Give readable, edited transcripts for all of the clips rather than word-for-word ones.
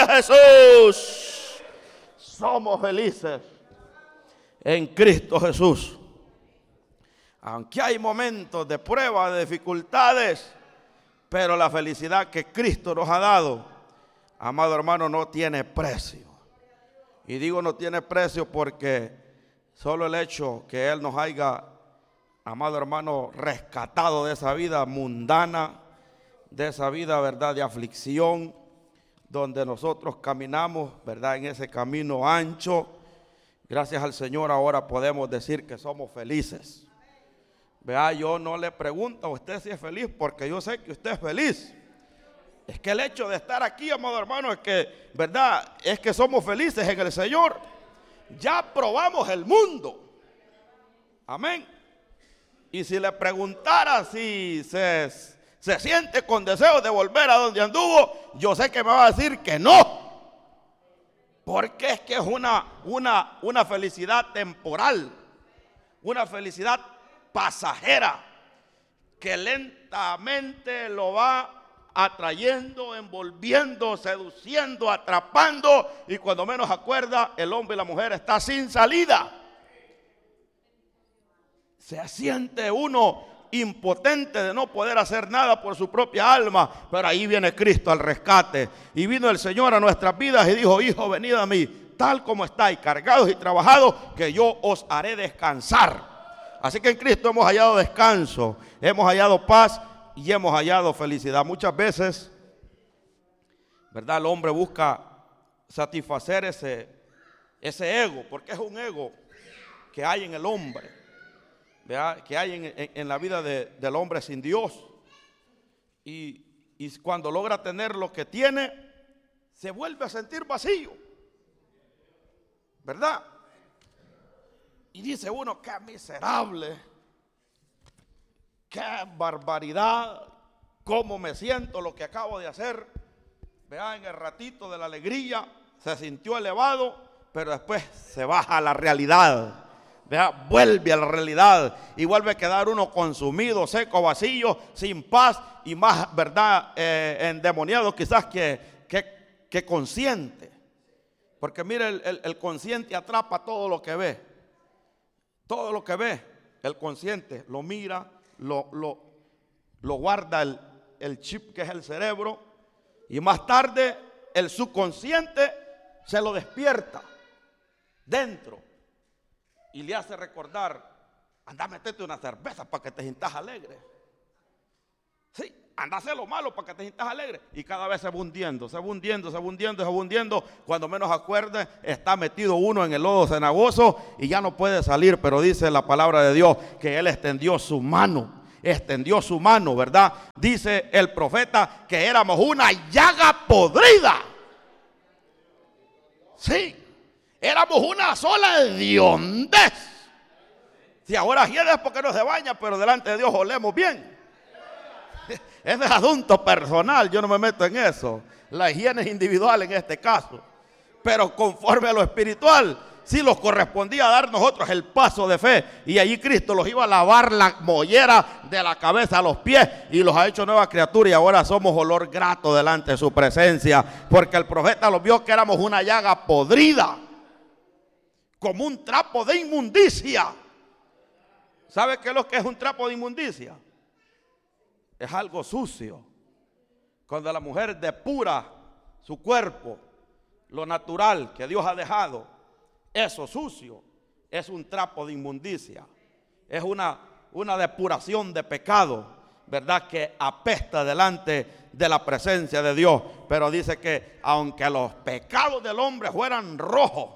Jesús. Somos felices en Cristo Jesús. Aunque hay momentos de prueba, de dificultades, pero la felicidad que Cristo nos ha dado, amado hermano, no tiene precio. Y digo no tiene precio porque solo el hecho que Él nos haya, amado hermano, rescatado de esa vida mundana, de esa vida, verdad, de aflicción, donde nosotros caminamos, verdad, en ese camino ancho. Gracias al Señor ahora podemos decir que somos felices. Vea, yo no le pregunto a usted si es feliz, porque yo sé que usted es feliz. Es que el hecho de estar aquí, amado hermano, es que, verdad, es que somos felices en el Señor. Ya probamos el mundo. Amén. Y si le preguntara si se siente con deseo de volver a donde anduvo, yo sé que me va a decir que no. Porque es que es una felicidad temporal, una felicidad pasajera, que lentamente lo va atrayendo, envolviendo, seduciendo, atrapando, y cuando menos acuerda, el hombre y la mujer está sin salida. Se siente uno impotente de no poder hacer nada por su propia alma, pero ahí viene Cristo al rescate, y vino el Señor a nuestras vidas y dijo: hijo, venid a mí, tal como estáis, cargados y trabajados, que yo os haré descansar. Así que en Cristo hemos hallado descanso, hemos hallado paz y hemos hallado felicidad. Muchas veces, ¿verdad?, el hombre busca satisfacer ese ego, porque es un ego que hay en el hombre, ¿verdad?, que hay en la vida del hombre sin Dios. Y cuando logra tener lo que tiene, se vuelve a sentir vacío, ¿verdad? Y dice uno: qué miserable, qué barbaridad, cómo me siento, lo que acabo de hacer. Vean, en el ratito de la alegría se sintió elevado, pero después se baja a la realidad. Vea, vuelve a la realidad y vuelve a quedar uno consumido, seco, vacío, sin paz y más, verdad, endemoniado quizás que consciente. Porque mire, el consciente atrapa todo lo que ve. Todo lo que ve, el consciente lo mira, lo guarda el chip que es el cerebro, y más tarde el subconsciente se lo despierta dentro y le hace recordar: anda, metete una cerveza para que te sientas alegre. Sí, anda a hacer lo malo para que te sientas alegre. Y cada vez se va hundiendo, se va hundiendo, se va hundiendo, se va hundiendo. Cuando menos acuerde, está metido uno en el lodo cenagoso y ya no puede salir. Pero dice la palabra de Dios que Él extendió su mano, ¿verdad? Dice el profeta que éramos una llaga podrida. Sí, éramos una sola hediondez. Si ahora hiede es porque no se baña, pero delante de Dios olemos bien. Ese es asunto personal, yo no me meto en eso. La higiene es individual en este caso. Pero conforme a lo espiritual, sí nos correspondía dar nosotros el paso de fe. Y allí Cristo los iba a lavar la mollera de la cabeza a los pies y los ha hecho nueva criatura. Y ahora somos olor grato delante de su presencia. Porque el profeta los vio que éramos una llaga podrida, como un trapo de inmundicia. ¿Sabe qué es lo que es un trapo de inmundicia? Es algo sucio. Cuando la mujer depura su cuerpo, lo natural que Dios ha dejado, eso sucio es un trapo de inmundicia. Es una depuración de pecado, ¿verdad?, que apesta delante de la presencia de Dios. Pero dice que aunque los pecados del hombre fueran rojos,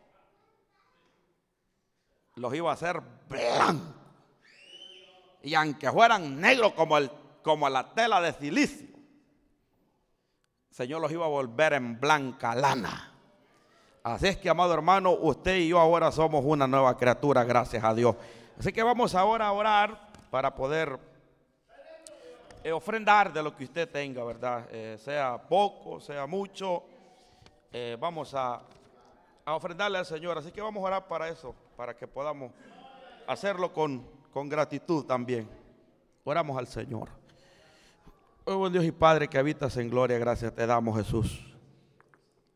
los iba a hacer blancos. Y aunque fueran negros como la tela de silicio, el Señor los iba a volver en blanca lana. Así es que, amado hermano, usted y yo ahora somos una nueva criatura, gracias a Dios. Así que vamos ahora a orar para poder ofrendar de lo que usted tenga, ¿verdad? Sea poco, sea mucho, vamos a ofrendarle al Señor. Así que vamos a orar para eso, para que podamos hacerlo con gratitud también. Oramos al Señor. Oh, buen Dios y Padre que habitas en gloria, gracias te damos, Jesús.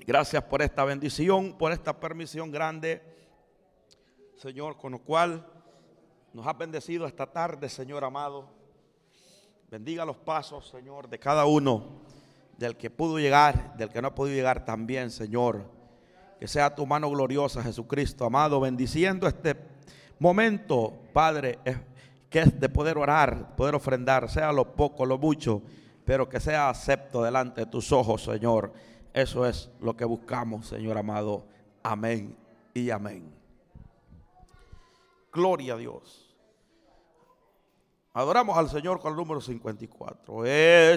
Gracias por esta bendición, por esta permisión grande, Señor, con lo cual nos has bendecido esta tarde, Señor amado. Bendiga los pasos, Señor, de cada uno, del que pudo llegar, del que no ha podido llegar también, Señor. Que sea tu mano gloriosa, Jesucristo, amado, bendiciendo este momento, Padre, que es de poder orar, poder ofrendar, sea lo poco, lo mucho, pero que sea acepto delante de tus ojos, Señor. Eso es lo que buscamos, Señor amado. Amén y amén. Gloria a Dios. Adoramos al Señor con el número 54.